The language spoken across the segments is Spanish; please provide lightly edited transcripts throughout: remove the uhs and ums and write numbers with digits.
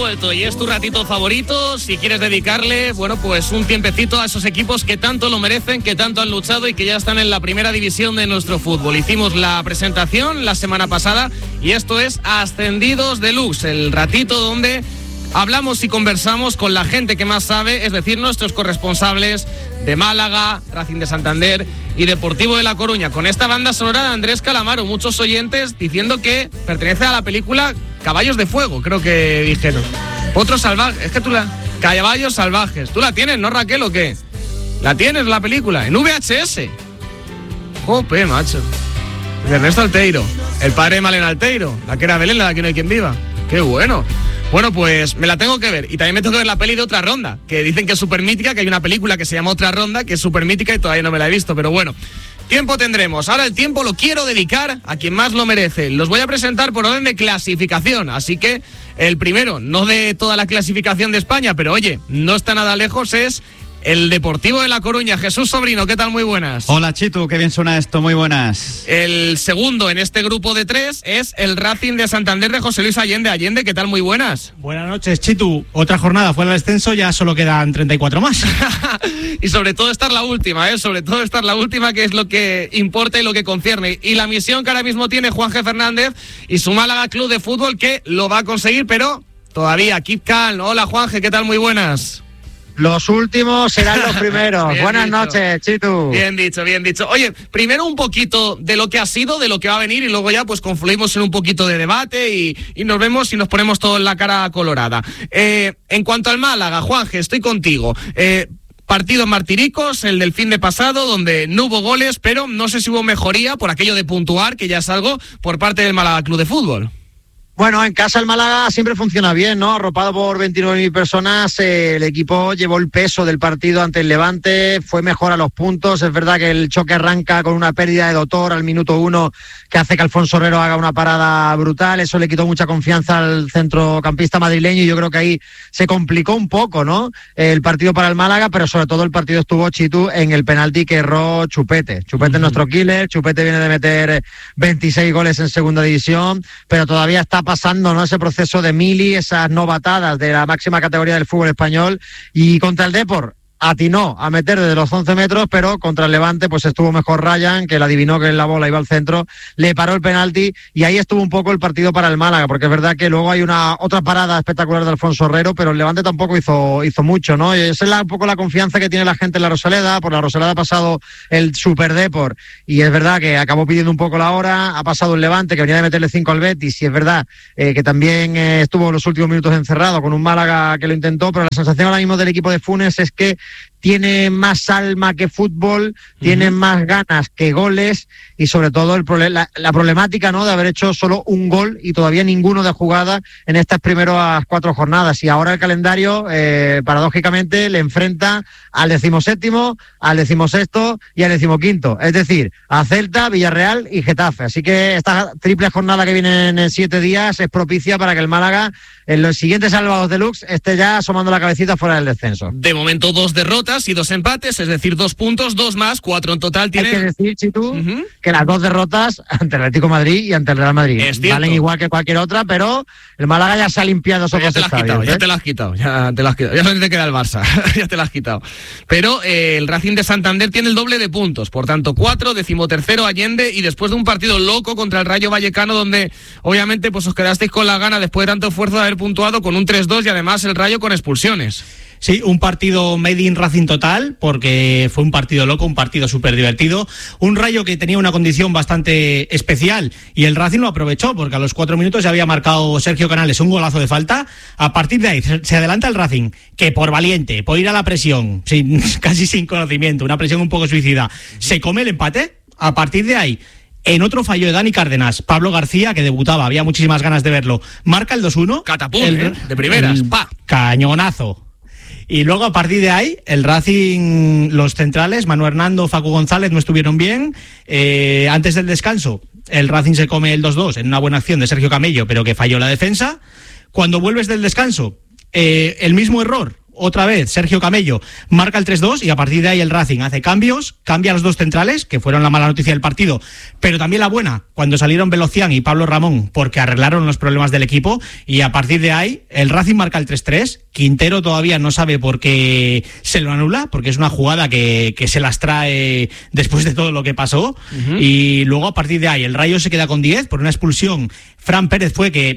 vuelto y es tu ratito favorito. Si quieres dedicarle, bueno, pues un tiempecito a esos equipos que tanto lo merecen, que tanto han luchado y que ya están en la primera división de nuestro fútbol. Hicimos la presentación la semana pasada y esto es Ascendidos Deluxe, el ratito donde hablamos y conversamos con la gente que más sabe, es decir, nuestros corresponsables de Málaga, Racing de Santander y Deportivo de La Coruña. Con esta banda sonora de Andrés Calamaro, muchos oyentes diciendo que pertenece a la película Caballos de Fuego, creo que dijeron. Otros salvajes, es que Caballos Salvajes. ¿Tú la tienes, no, Raquel, o qué? ¿La tienes, la película? En VHS. Jope, macho. De Ernesto Alteiro, el padre de Malena Alteiro, la que era Belén, la de Aquí no hay quien viva. ¡Qué bueno! Bueno, pues me la tengo que ver. Y también me tengo que ver la peli de Otra Ronda, que dicen que es súper mítica, que hay una película que se llama Otra Ronda, que es súper mítica y todavía no me la he visto, pero bueno. Tiempo tendremos. Ahora el tiempo lo quiero dedicar a quien más lo merece. Los voy a presentar por orden de clasificación, así que el primero, no de toda la clasificación de España, pero oye, no está nada lejos, es el Deportivo de La Coruña. Jesús Sobrino, ¿qué tal? Muy buenas. Hola, Chitu, qué bien suena esto, muy buenas. El segundo en este grupo de 3 es el Racing de Santander de José Luis Allende. Allende, ¿qué tal? Muy buenas. Buenas noches, Chitu. Otra jornada fuera del descenso, ya solo quedan 34 más. Y sobre todo esta es la última, sobre todo esta es la última, que es lo que importa y lo que concierne. Y la misión que ahora mismo tiene Juanje Fernández y su Málaga Club de Fútbol, que lo va a conseguir, pero todavía, keep calm. Hola, Juanje, ¿qué tal? Muy buenas. Los últimos serán los primeros. Buenas noches, Chitu. Bien dicho, bien dicho. Oye, primero un poquito de lo que ha sido, de lo que va a venir, y luego ya pues confluimos en un poquito de debate y nos vemos y nos ponemos todo en la cara colorada. En cuanto al Málaga, Juanje, estoy contigo. Partido en Martiricos, el del fin de pasado, donde no hubo goles, pero no sé si hubo mejoría por aquello de puntuar, que ya es algo, por parte del Málaga Club de Fútbol. Bueno, en casa el Málaga siempre funciona bien, ¿no? Arropado por 29.000 personas, el equipo llevó el peso del partido ante el Levante, fue mejor a los puntos. Es verdad que el choque arranca con una pérdida de Dotor al minuto 1 que hace que Alfonso Herrero haga una parada brutal. Eso le quitó mucha confianza al centrocampista madrileño y yo creo que ahí se complicó un poco, ¿no? El partido para el Málaga, pero sobre todo el partido estuvo, Chitu, en el penalti que erró Chupete. Chupete es nuestro killer, Chupete viene de meter 26 goles en segunda división, pero todavía está pasando, ¿no?, ese proceso de mili, esas novatadas de la máxima categoría del fútbol español, y contra el Depor atinó a meter desde los 11 metros, pero contra el Levante pues estuvo mejor Ryan, que la adivinó que la bola iba al centro, le paró el penalti y ahí estuvo un poco el partido para el Málaga, porque es verdad que luego hay otra parada espectacular de Alfonso Herrero, pero el Levante tampoco hizo mucho, ¿no? Y esa es un poco la confianza que tiene la gente en la Rosaleda. Por la Rosaleda ha pasado el Super Depor y es verdad que acabó pidiendo un poco la hora, ha pasado el Levante que venía de meterle 5 al Betis y es verdad que también estuvo los últimos minutos encerrado con un Málaga que lo intentó, pero la sensación ahora mismo del equipo de Funes es que tiene más alma que fútbol, tiene más ganas que goles y sobre todo la problemática, ¿no?, de haber hecho solo un gol y todavía ninguno de jugada en estas primeras 4 jornadas. Y ahora el calendario, paradójicamente, le enfrenta al 17º, al 16º y al 15º. Es decir, a Celta, Villarreal y Getafe. Así que esta triple jornada que viene en 7 días es propicia para que el Málaga, en los siguientes Salvados Deluxe, esté ya asomando la cabecita fuera del descenso. De momento 2 derrotas y 2 empates, es decir, 2 puntos, 2 más, 4 en total. Tiene... Hay que decir, Chitu, que las 2 derrotas ante el Atlético de Madrid y ante el Real Madrid valen igual que cualquier otra, pero el Málaga ya se ha limpiado esos dos estadios. Ya te la has quitado. Ya solo te queda el Barça, ya te la has quitado. Pero el Racing de Santander tiene el doble de puntos, por tanto 4, 13º Allende, y después de un partido loco contra el Rayo Vallecano, donde obviamente pues os quedasteis con la gana después de tanto esfuerzo de haber puntuado con un 3-2 y además el Rayo con expulsiones. Sí, un partido made in Racing total, porque fue un partido loco, un partido súper divertido, un Rayo que tenía una condición bastante especial y el Racing lo aprovechó, porque a los 4 minutos ya había marcado Sergio Canales un golazo de falta. A partir de ahí se adelanta el Racing, que por valiente, por ir a la presión, casi sin conocimiento, una presión un poco suicida, se come el empate. A partir de ahí, en otro fallo de Dani Cárdenas, Pablo García, que debutaba, había muchísimas ganas de verlo, marca el 2-1. Catapum, de primeras, cañonazo. Y luego a partir de ahí, el Racing, los centrales, Manu Hernando, Facu González no estuvieron bien. Antes del descanso, el Racing se come el 2-2 en una buena acción de Sergio Camello, pero que falló la defensa. Cuando vuelves del descanso, el mismo error, otra vez Sergio Camello marca el 3-2 y a partir de ahí el Racing hace cambios, cambia a los dos centrales, que fueron la mala noticia del partido, pero también la buena, cuando salieron Velocián y Pablo Ramón, porque arreglaron los problemas del equipo, y a partir de ahí el Racing marca el 3-3. Quintero todavía no sabe por qué se lo anula, porque es una jugada que se las trae después de todo lo que pasó, y luego a partir de ahí el Rayo se queda con 10 por una expulsión. Fran Pérez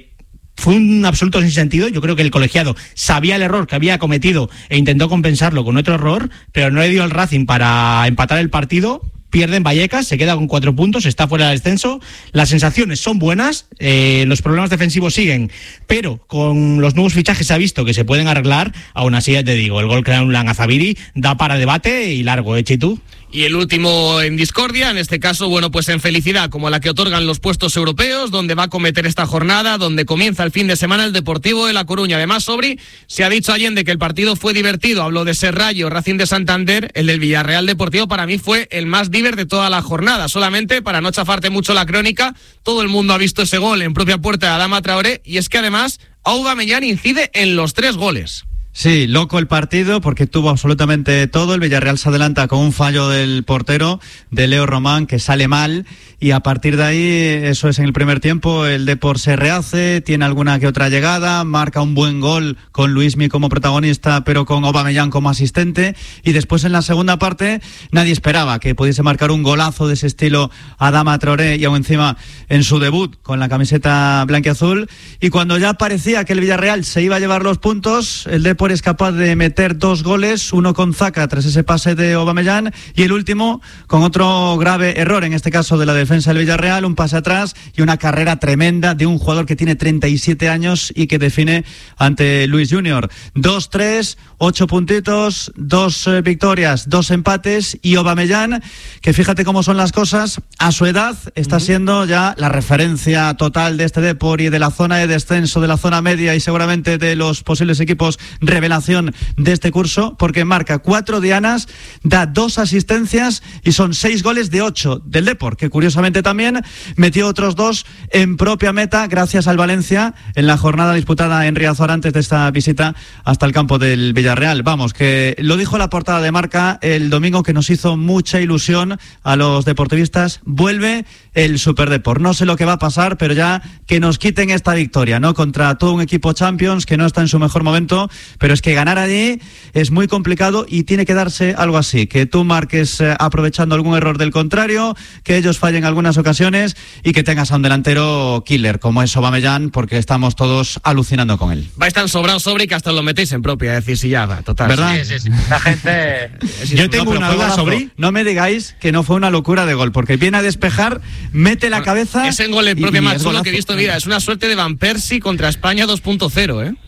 fue un absoluto sinsentido. Yo creo que el colegiado sabía el error que había cometido e intentó compensarlo con otro error, pero no le dio al Racing para empatar el partido. Pierden Vallecas, se queda con 4 puntos, está fuera del descenso. Las sensaciones son buenas, los problemas defensivos siguen, pero con los nuevos fichajes se ha visto que se pueden arreglar. Aún así, ya te digo, el gol que anulan a Zabiri da para debate y largo, Chitu. Y el último en discordia, en este caso, bueno, pues en felicidad, como la que otorgan los puestos europeos, donde va a cometer esta jornada, donde comienza el fin de semana el Deportivo de La Coruña. Además, Sobri, se ha dicho Allende que el partido fue divertido, habló de Serrallo, Racing de Santander, el del Villarreal Deportivo para mí fue el más divertido de toda la jornada. Solamente, para no chafarte mucho la crónica, todo el mundo ha visto ese gol en propia puerta de Adama Traoré, y es que además Aubameyang incide en los 3 goles. Sí, loco el partido porque tuvo absolutamente todo. El Villarreal se adelanta con un fallo del portero, de Leo Román, que sale mal, y a partir de ahí, eso es en el primer tiempo, el Depor se rehace, tiene alguna que otra llegada, marca un buen gol con Luismi como protagonista, pero con Aubameyang como asistente, y después en la segunda parte nadie esperaba que pudiese marcar un golazo de ese estilo Adama Traoré, y aún encima en su debut con la camiseta blanquiazul, y cuando ya parecía que el Villarreal se iba a llevar los puntos, el Depor es capaz de meter 2 goles, uno con Zaka tras ese pase de Aubameyang, y el último con otro grave error, en este caso de la defensa del Villarreal, un pase atrás y una carrera tremenda de un jugador que tiene 37 años y que define ante Luis Junior. 2-3, 8 puntitos, 2 victorias, 2 empates, y Aubameyang, que fíjate cómo son las cosas, a su edad está siendo ya la referencia total de este Depor y de la zona de descenso, de la zona media y seguramente de los posibles equipos revelación de este curso, porque marca 4 dianas, da 2 asistencias y son 6 goles de 8 del Depor, que curiosamente también metió otros 2 en propia meta gracias al Valencia en la jornada disputada en Riazor antes de esta visita hasta el campo del Villarreal. Vamos, que lo dijo la portada de Marca el domingo, que nos hizo mucha ilusión a los deportivistas. Vuelve el Superdepor. No sé lo que va a pasar, pero ya que nos quiten esta victoria, ¿no? Contra todo un equipo Champions que no está en su mejor momento, pero es que ganar allí es muy complicado y tiene que darse algo así, que tú marques aprovechando algún error del contrario, que ellos fallen algunas ocasiones y que tengas a un delantero killer como es Aubameyang, porque estamos todos alucinando con él. Vais tan sobrados, Sobre, que hasta lo metéis en propia, es decir, si ya va, total. ¿Verdad? Sí. La gente... Yo tengo una duda, Sobre. No me digáis que no fue una locura de gol, porque viene a despejar, mete la cabeza... Ese gol en propia más chulo que he visto en vida. Es una suerte de Van Persie contra España 2.0, ¿eh?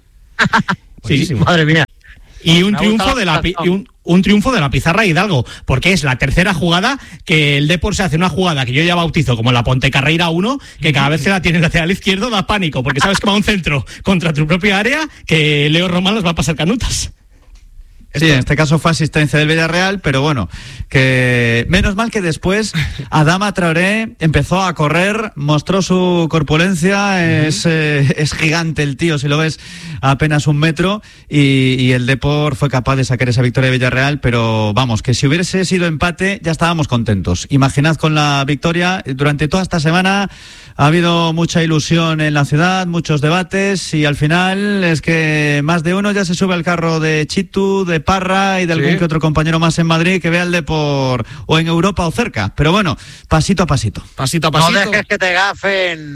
Sí, madre mía. Y un triunfo de la pizarra Hidalgo, porque es la tercera jugada que el Depor se hace, una jugada que yo ya bautizo como la Pontecarreira 1, que cada vez que la tiene el lateral izquierdo da pánico, porque sabes que va a un centro contra tu propia área, que Leo Román los va a pasar canutas. Sí, en este caso fue asistencia del Villarreal, pero bueno, que menos mal que después Adama Traoré empezó a correr, mostró su corpulencia, es gigante el tío, si lo ves, apenas 1 metro, y el Depor fue capaz de sacar esa victoria de Villarreal, pero vamos, que si hubiese sido empate ya estábamos contentos. Imaginad con la victoria, durante toda esta semana ha habido mucha ilusión en la ciudad, muchos debates, y al final es que más de uno ya se sube al carro de Chitu, de Parra y de algún que otro compañero más en Madrid que vea el Depor o en Europa o cerca. Pero bueno, pasito a pasito. Pasito a pasito. No dejes que te gafen,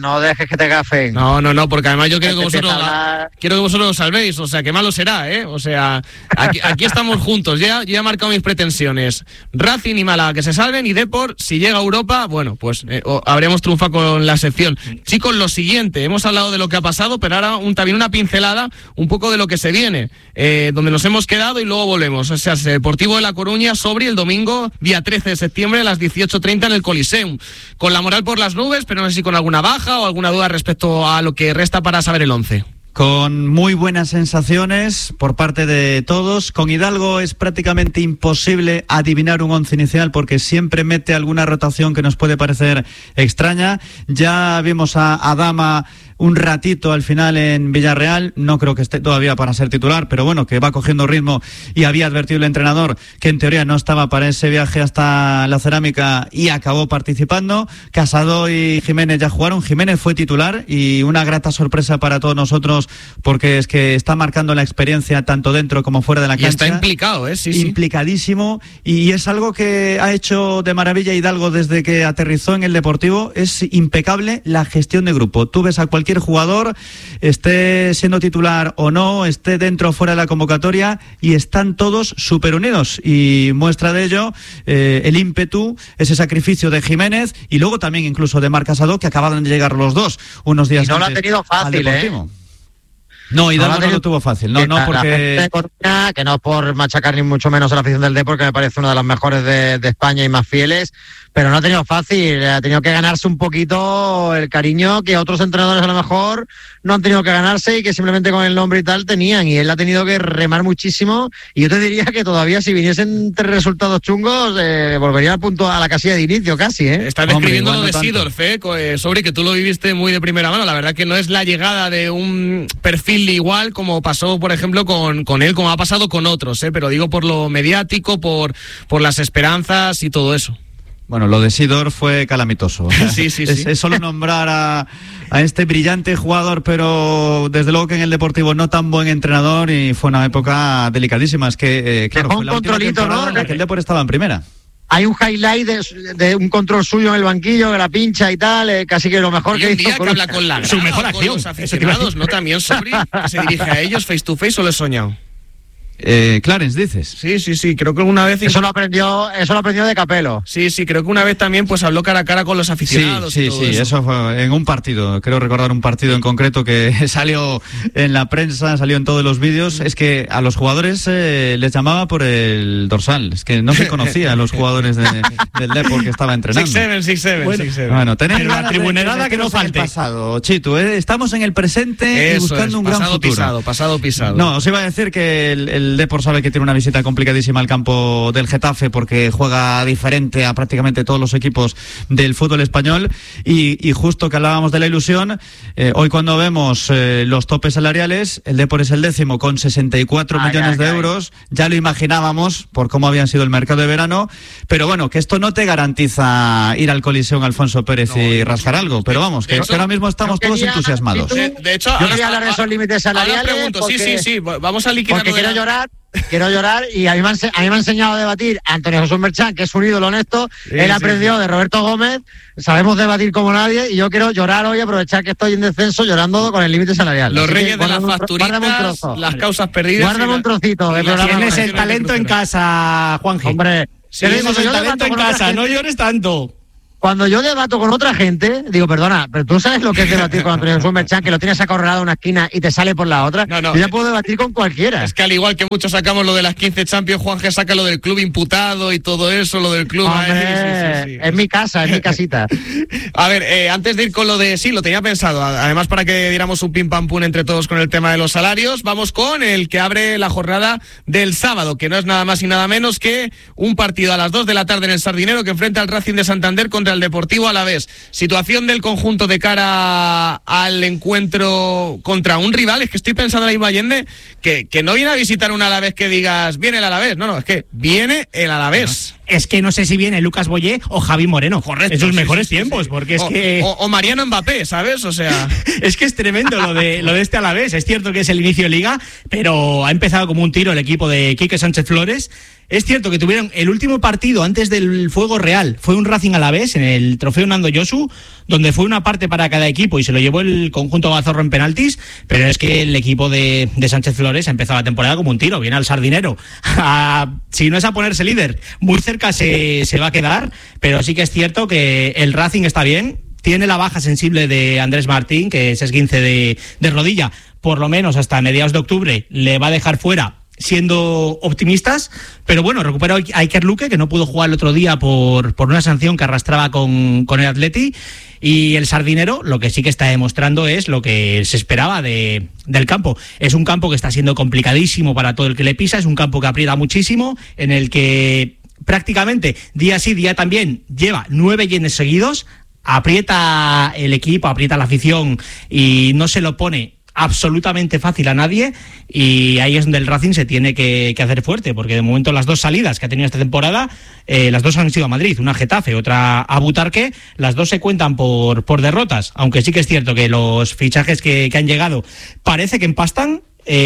No, porque además yo quiero que vosotros lo salvéis, o sea, que malo será, ¿eh? O sea, aquí estamos juntos, ya he marcado mis pretensiones. Racing y Málaga que se salven, y Depor, si llega a Europa, bueno, pues habríamos triunfado con la sección. Chicos, lo siguiente, hemos hablado de lo que ha pasado, pero ahora también una pincelada, un poco de lo que se viene, donde nos hemos quedado y luego volvemos. O sea, Deportivo de La Coruña, Sobri, el domingo, día 13 de septiembre a las 18:30 en el Coliseum. Con la moral por las nubes, pero no sé si con alguna baja o alguna duda respecto a lo que resta para saber el 11. Con muy buenas sensaciones por parte de todos. Con Hidalgo es prácticamente imposible adivinar un 11 inicial porque siempre mete alguna rotación que nos puede parecer extraña. Ya vimos a Adama un ratito al final en Villarreal, no creo que esté todavía para ser titular, pero bueno, que va cogiendo ritmo, y había advertido el entrenador que en teoría no estaba para ese viaje hasta la Cerámica y acabó participando. Casado y Jiménez ya jugaron, Jiménez fue titular y una grata sorpresa para todos nosotros, porque es que está marcando la experiencia tanto dentro como fuera de la cancha. Y está implicado, sí. Implicadísimo, y es algo que ha hecho de maravilla Hidalgo desde que aterrizó en el Deportivo. Es impecable la gestión de grupo. Tú ves a cualquier jugador, esté siendo titular o no, esté dentro o fuera de la convocatoria, y están todos súper unidos, y muestra de ello el ímpetu, ese sacrificio de Jiménez, y luego también incluso de Marc Casado, que acababan de llegar los dos unos días antes. Y no lo ha tenido fácil, No, Hidalgo no lo tuvo fácil. No, porque... que no es por machacar ni mucho menos a la afición del Depor, que me parece una de las mejores de España y más fieles, pero no ha tenido fácil, ha tenido que ganarse un poquito el cariño que otros entrenadores a lo mejor no han tenido que ganarse, y que simplemente con el nombre y tal tenían, y él ha tenido que remar muchísimo, y yo te diría que todavía si viniesen 3 resultados chungos, volvería al punto, a la casilla de inicio casi, Estás describiendo lo de Seedorf, sobre que tú lo viviste muy de primera mano. La verdad que no es la llegada de un perfil igual como pasó, por ejemplo, con él, como ha pasado con otros, pero digo por lo mediático, por las esperanzas y todo eso. Bueno, lo de Seedorf fue calamitoso. Sí. Es solo nombrar a este brillante jugador, pero desde luego que en el Deportivo no tan buen entrenador, y fue una época delicadísima. Es que, claro, fue la última temporada en la que el Depor estaba en primera. Hay un highlight de un control suyo en el banquillo, que la pincha y tal, casi que lo mejor que hizo. Que habla con la grada, su mejor acción. Con los aficionados, ¿no? También Sobri, que se dirige a ellos face to face, ¿o lo he soñado? Clarence, dices. Sí, creo que una vez... Eso lo aprendió de Capello. Sí, creo que una vez también pues habló cara a cara con los aficionados. Sí, eso fue en un partido, creo recordar un partido en concreto que salió en la prensa, salió en todos los vídeos. Es que a los jugadores les llamaba por el dorsal, es que no se conocía a los jugadores del Depor que estaba entrenando. 6-7. Bueno, tenemos la tribunerada que no falte. Pasado, Chitu, estamos en el presente y buscando un gran futuro. Pasado pisado. No, os iba a decir que el Depor sabe que tiene una visita complicadísima al campo del Getafe, porque juega diferente a prácticamente todos los equipos del fútbol español, y justo que hablábamos de la ilusión, hoy cuando vemos los topes salariales, el Depor es el 10º con 64 millones de euros. Ya lo imaginábamos por cómo había sido el mercado de verano, pero bueno, que esto no te garantiza ir al Coliseum Alfonso Pérez y rascar algo, pero vamos, que ahora mismo estamos todos entusiasmados. De hecho, yo quería hablar de esos límites salariales. Sí, vamos a liquidar. Porque quiero llorar, y a mí me ha enseñado a debatir Antonio Jesús Merchán, que es un ídolo honesto. Él aprendió de Roberto Gómez, sabemos debatir como nadie, y yo quiero llorar hoy, aprovechar que estoy en descenso, llorando con el límite salarial. Los reyes de las facturitas, las causas perdidas. Guárdame un trocito de programa. Tienes el talento en casa, Juanji. Hombre, tienes el talento en casa, no llores tanto. Cuando yo debato con otra gente, digo, perdona, pero tú sabes lo que es debatir con Antonio Jesús Merchán, que lo tienes acorralado en una esquina y te sale por la otra. No. Yo ya puedo debatir con cualquiera. Es que al igual que muchos sacamos lo de las 15 Champions, Juanje saca lo del club imputado y todo eso, lo del club. Hombre, es mi casa, es mi casita. A ver, antes de ir con lo de... Sí, lo tenía pensado. Además, para que diéramos un pim pam pum entre todos con el tema de los salarios, vamos con el que abre la jornada del sábado, que no es nada más y nada menos que un partido a las 2 de la tarde en el Sardinero, que enfrenta al Racing de Santander contra el Deportivo Alavés. Situación del conjunto de cara al encuentro contra un rival. Es que estoy pensando ahí, Allende, que no viene a visitar un Alavés que digas, viene el Alavés. No, es que viene el Alavés. Es que no sé si viene Lucas Boyé o Javi Moreno. Correcto. Esos mejores tiempos, porque es que... O Mariano Mbappé, ¿sabes? O sea... Es que es tremendo lo de este Alavés. Es cierto que es el inicio de Liga, pero ha empezado como un tiro el equipo de Quique Sánchez Flores. Es cierto que tuvieron el último partido antes del Fuego Real, fue un Racing Alavés en el trofeo Nando Yosu, donde fue una parte para cada equipo y se lo llevó el conjunto Bazorro en penaltis, pero es que el equipo de Sánchez Flores ha empezado la temporada como un tiro, viene al Sardinero. Si no es a ponerse líder, muy cerca se va a quedar, pero sí que es cierto que el Racing está bien. Tiene la baja sensible de Andrés Martín, que es esguince de rodilla, por lo menos hasta mediados de octubre le va a dejar fuera, siendo optimistas, pero bueno, recupera a Iker Luque, que no pudo jugar el otro día por una sanción que arrastraba con el Atleti, y el Sardinero lo que sí que está demostrando es lo que se esperaba del campo. Es un campo que está siendo complicadísimo para todo el que le pisa, es un campo que aprieta muchísimo, en el que prácticamente día sí, día también lleva 9 llenes seguidos. aprieta el equipo, aprieta la afición y no se lo pone absolutamente fácil a nadie, y ahí es donde el Racing se tiene que hacer fuerte, porque de momento las 2 salidas que ha tenido esta temporada, las 2 han sido a Madrid, una a Getafe, otra a Butarque, las 2 se cuentan por derrotas, aunque sí que es cierto que los fichajes que han llegado parece que empastan.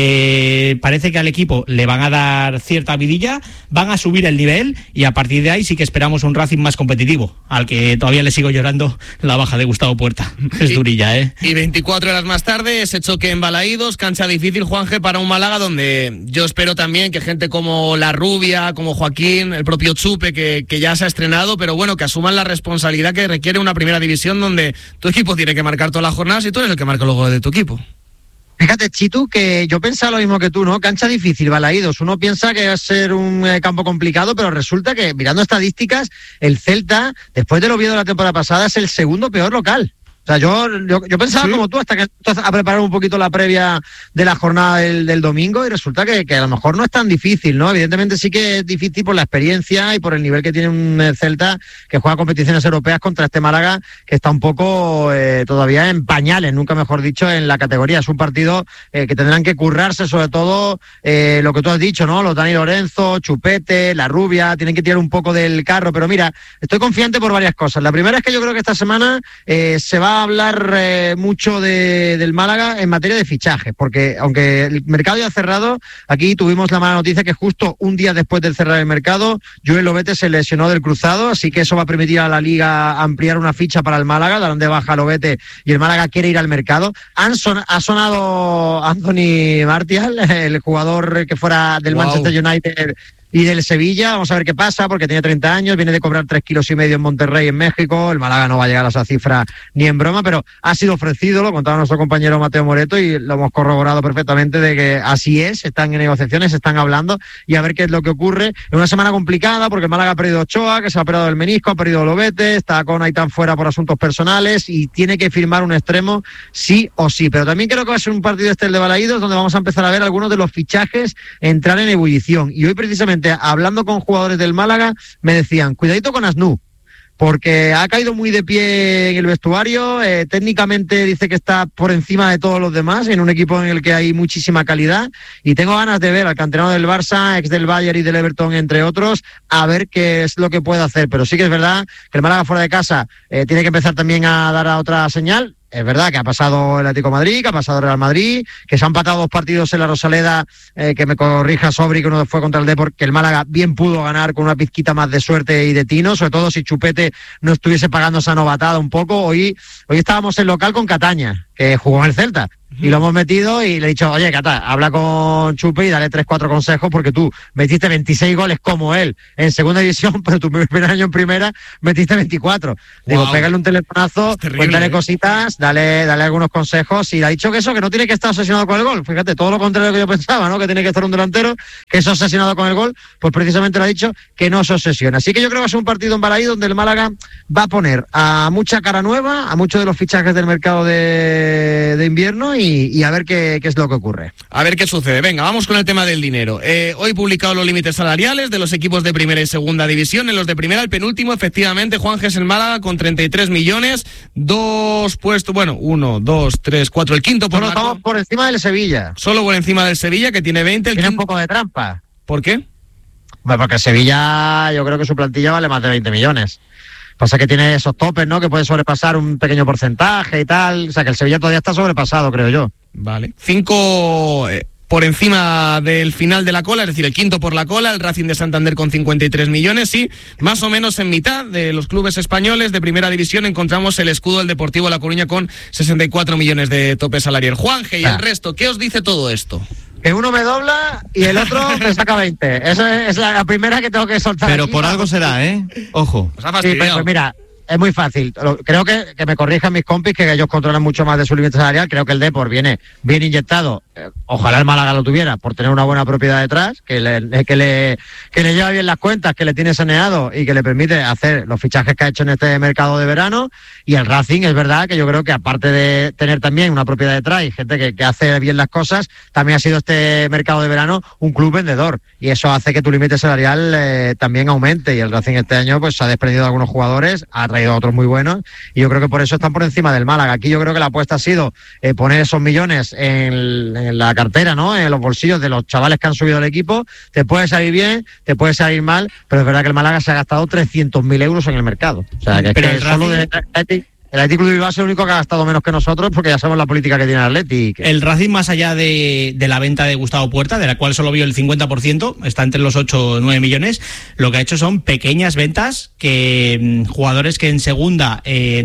Parece que al equipo le van a dar cierta vidilla, van a subir el nivel, y a partir de ahí sí que esperamos un Racing más competitivo, al que todavía le sigo llorando la baja de Gustavo Puerta. Es durilla, ¿eh? Y 24 horas más tarde, ese choque en Balaídos, cancha difícil, Juanje, para un Málaga donde yo espero también que gente como La Rubia, como Joaquín, el propio Chupe, que ya se ha estrenado, pero bueno, que asuman la responsabilidad que requiere una primera división donde tu equipo tiene que marcar todas las jornadas y tú eres el que marca los goles de tu equipo. Fíjate, Chitu, que yo pensaba lo mismo que tú, ¿no? Cancha difícil, Balaídos. Uno piensa que va a ser un campo complicado, pero resulta que, mirando estadísticas, el Celta, después del Oviedo de la temporada pasada, es el segundo peor local. O sea, yo pensaba ¿sí? Como tú, hasta que a preparar un poquito la previa de la jornada del domingo, y resulta que a lo mejor no es tan difícil, ¿no? Evidentemente sí que es difícil por la experiencia y por el nivel que tiene un Celta que juega competiciones europeas contra este Málaga que está un poco todavía en pañales, nunca mejor dicho, en la categoría. Es un partido que tendrán que currarse, sobre todo lo que tú has dicho, ¿no? Los Dani Lorenzo, Chupete, La Rubia, tienen que tirar un poco del carro, pero mira, estoy confiante por varias cosas. La primera es que yo creo que esta semana se va a hablar mucho del Málaga en materia de fichajes, porque aunque el mercado ya ha cerrado, aquí tuvimos la mala noticia que justo un día después del cerrar el mercado, Joel Lobete se lesionó del cruzado, así que eso va a permitir a la Liga ampliar una ficha para el Málaga, darán de baja a Lobete y el Málaga quiere ir al mercado. Ha sonado Anthony Martial, el jugador que fuera del Manchester United y del Sevilla. Vamos a ver qué pasa, porque tiene 30 años, viene de cobrar 3,5 kilos en Monterrey, en México. El Málaga no va a llegar a esa cifra ni en broma, pero ha sido ofrecido, lo contaba nuestro compañero Mateo Moreto, y lo hemos corroborado perfectamente de que así es. Están en negociaciones, están hablando, y a ver qué es lo que ocurre. Es una semana complicada porque el Málaga ha perdido a Ochoa, que se ha operado del menisco, ha perdido a Lobete, está con Aitán fuera por asuntos personales y tiene que firmar un extremo sí o sí. Pero también creo que va a ser un partido el de Balaídos donde vamos a empezar a ver algunos de los fichajes entrar en ebullición, y hoy precisamente hablando con jugadores del Málaga me decían, cuidadito con Asnú, porque ha caído muy de pie en el vestuario, técnicamente dice que está por encima de todos los demás, en un equipo en el que hay muchísima calidad, y tengo ganas de ver al canterano del Barça, ex del Bayern y del Everton, entre otros, a ver qué es lo que puede hacer. Pero sí que es verdad que el Málaga fuera de casa tiene que empezar también a dar a otra señal. Es verdad que ha pasado el Atlético de Madrid, que ha pasado el Real Madrid, que se han empatado 2 partidos en la Rosaleda, que me corrija Sobri, que uno fue contra el Depor, que el Málaga bien pudo ganar con una pizquita más de suerte y de tino, sobre todo si Chupete no estuviese pagando esa novatada un poco. Hoy estábamos en local con Cataña, que jugó en el Celta, y lo hemos metido y le he dicho, oye, Cata, habla con Chupe y dale 3-4 consejos, porque tú metiste 26 goles como él en segunda división, pero tu primer año en primera metiste 24. Digo, pégale un telefonazo, cuéntale cositas, dale algunos consejos, y le ha dicho que eso, que no tiene que estar obsesionado con el gol. Fíjate, todo lo contrario que yo pensaba, ¿no? Que tiene que estar un delantero que es obsesionado con el gol, pues precisamente le ha dicho que no se obsesiona. Así que yo creo que va a ser un partido en Balaídos donde el Málaga va a poner a mucha cara nueva, a muchos de los fichajes del mercado de invierno, y a ver qué es lo que ocurre. A ver qué sucede. Venga, vamos con el tema del dinero. Hoy publicado los límites salariales de los equipos de primera y segunda división. En los de primera, el penúltimo, efectivamente, Juan Ges, el Málaga, con 33 millones. 2 puestos, bueno, 1, 2, 3, 4. El quinto por estamos por encima del Sevilla. Solo por encima del Sevilla, que tiene 20. Tiene un poco de trampa. ¿Por qué? Bueno, porque Sevilla, yo creo que su plantilla vale más de 20 millones. Pasa que tiene esos topes, ¿no? Que puede sobrepasar un pequeño porcentaje y tal. O sea, que el Sevilla todavía está sobrepasado, creo yo. Vale. 5 por encima del final de la cola, es decir, el quinto por la cola, el Racing de Santander con 53 millones, y más o menos en mitad de los clubes españoles de primera división encontramos el escudo del Deportivo La Coruña con 64 millones de tope salarial. Juanje y el resto, ¿qué os dice todo esto? Que uno me dobla y el otro me saca 20. Esa es la primera que tengo que soltar. Pero aquí, por algo será, ¿eh? Ojo. Sí, pues mira, es muy fácil. Creo que me corrijan mis compis, que ellos controlan mucho más de su límite salarial. Creo que el Depor viene bien inyectado ojalá el Málaga lo tuviera, por tener una buena propiedad detrás, que le lleva bien las cuentas, que le tiene saneado y que le permite hacer los fichajes que ha hecho en este mercado de verano. Y el Racing, es verdad que yo creo que aparte de tener también una propiedad detrás y gente que hace bien las cosas, también ha sido este mercado de verano un club vendedor, y eso hace que tu límite salarial también aumente, y el Racing este año pues se ha desprendido de algunos jugadores, ha traído a otros muy buenos, y yo creo que por eso están por encima del Málaga. Aquí yo creo que la apuesta ha sido poner esos millones en la cartera, ¿no? En los bolsillos de los chavales que han subido el equipo. Te puede salir bien, te puede salir mal, pero es verdad que el Málaga se ha gastado 300.000 euros en el mercado. O sea, que, pero es que solo el Athletic Club de Bilbao es el único que ha gastado menos que nosotros, porque ya sabemos la política que tiene el Athletic. El Racing, más allá de la venta de Gustavo Puerta, de la cual solo vio el 50%, está entre los 8 o 9 millones, lo que ha hecho son pequeñas ventas, que jugadores que en segunda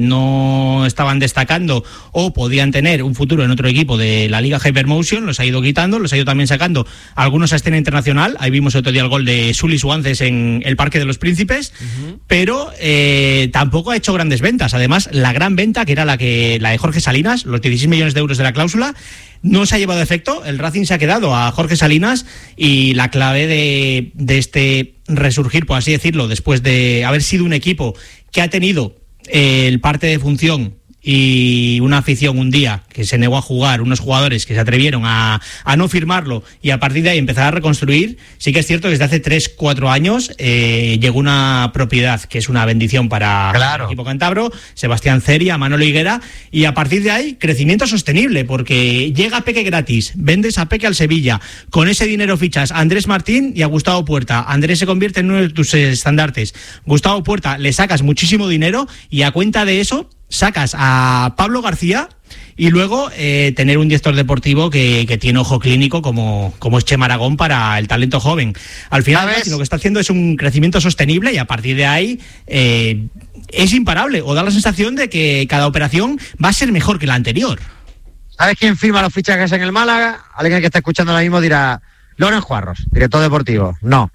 no estaban destacando o podían tener un futuro en otro equipo de la Liga Hypermotion, los ha ido quitando, los ha ido también sacando algunos a escena internacional. Ahí vimos el otro día el gol de Suli Suances en el Parque de los Príncipes, pero tampoco ha hecho grandes ventas. Además, la gran venta, que era la de Jorge Salinas, los 16 millones de euros de la cláusula, no se ha llevado a efecto. El Racing se ha quedado a Jorge Salinas, y la clave de este resurgir, por así decirlo, después de haber sido un equipo que ha tenido el parte de función y una afición un día que se negó a jugar, unos jugadores que se atrevieron a no firmarlo, y a partir de ahí empezar a reconstruir. Sí que es cierto que desde hace 3-4 años llegó una propiedad que es una bendición para el equipo cántabro, Sebastián Ceria, Manolo Higuera, y a partir de ahí crecimiento sostenible, porque llega Peque gratis, vendes a Peque al Sevilla, con ese dinero fichas a Andrés Martín y a Gustavo Puerta. Andrés se convierte en uno de tus estandartes, Gustavo Puerta le sacas muchísimo dinero, y a cuenta de eso sacas a Pablo García, y luego tener un director deportivo que tiene ojo clínico como es Chema Aragón para el talento joven. Al final, lo que está haciendo es un crecimiento sostenible, y a partir de ahí es imparable, o da la sensación de que cada operación va a ser mejor que la anterior. ¿Sabes quién firma los fichajes en el Málaga? Alguien que está escuchando ahora mismo dirá: Loren Juarros, director deportivo. No.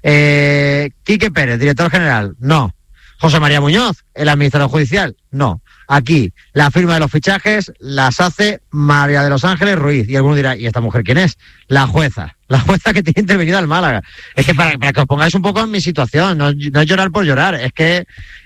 Quique Pérez, director general. No. José María Muñoz, el administrador judicial. No. Aquí, la firma de los fichajes las hace María de los Ángeles Ruiz. Y alguno dirá: ¿y esta mujer quién es? La jueza que tiene intervenida al Málaga. Es que para que os pongáis un poco en mi situación, no es llorar por llorar, es que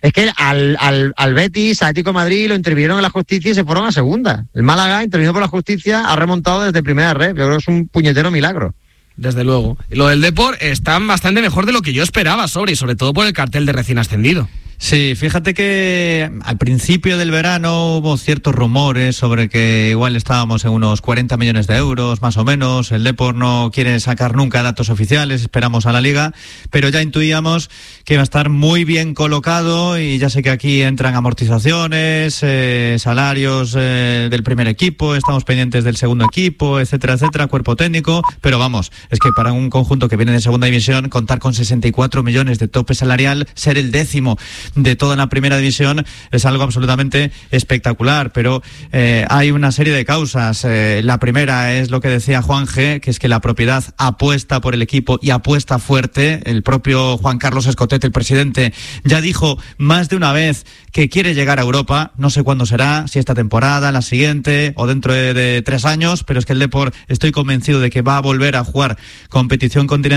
al Betis, a Atlético de Madrid, lo intervinieron en la justicia y se fueron a segunda. El Málaga, intervenido por la justicia, ha remontado desde primera red. Yo creo que es un puñetero milagro. Desde luego. Lo del Depor está bastante mejor de lo que yo esperaba, sobre todo por el cartel de recién ascendido. Sí, fíjate que al principio del verano hubo ciertos rumores sobre que igual estábamos en unos 40 millones de euros, más o menos. El Depor no quiere sacar nunca datos oficiales, esperamos a la Liga, pero ya intuíamos que iba a estar muy bien colocado, y ya sé que aquí entran amortizaciones, salarios del primer equipo, estamos pendientes del segundo equipo, etcétera, etcétera, cuerpo técnico, pero vamos, es que para un conjunto que viene de segunda división, contar con 64 millones de tope salarial, ser el 10º de toda la primera división, es algo absolutamente espectacular, pero hay una serie de causas. La primera es lo que decía Juan G, que es que la propiedad apuesta por el equipo y apuesta fuerte. El propio Juan Carlos Escotet, el presidente, ya dijo más de una vez que quiere llegar a Europa. No sé cuándo será, si esta temporada, la siguiente o dentro de 3 años, pero es que el Depor, estoy convencido de que va a volver a jugar competición continental